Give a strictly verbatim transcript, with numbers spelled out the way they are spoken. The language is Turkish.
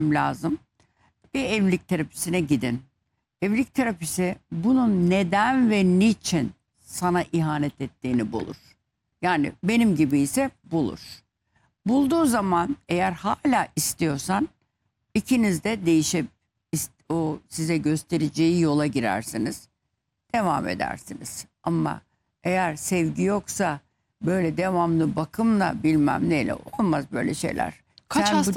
lazım. Bir evlilik terapisine gidin. Evlilik terapisi bunun neden ve niçin sana ihanet ettiğini bulur. Yani benim gibi ise bulur. Bulduğu zaman eğer hala istiyorsan ikiniz de değişip o size göstereceği yola girersiniz. Devam edersiniz. Ama eğer sevgi yoksa böyle devamlı bakımla bilmem neyle olmaz böyle şeyler. Kaç Sen bu hasta